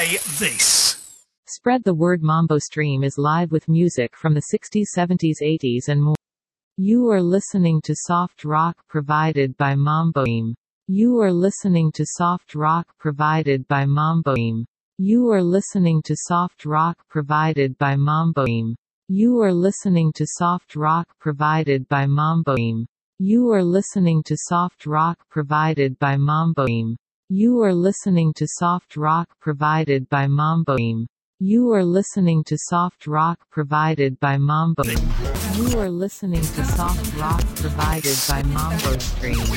say this. Spread the word. Mambo Stream is live with music from the 60s, 70s, 80s and more. You are listening to soft rock provided by Mambo Stream. You are listening to soft rock provided by Mambo Stream. You are listening to soft rock provided by Mambo Stream. You are listening to soft rock provided by Mambo Stream. You are listening to soft rock provided by Mambo Stream. You are listening to soft rock provided by Mambo Stream. You are listening to soft rock provided by Mambo Stream. You are listening to soft rock provided by Mambo Stream.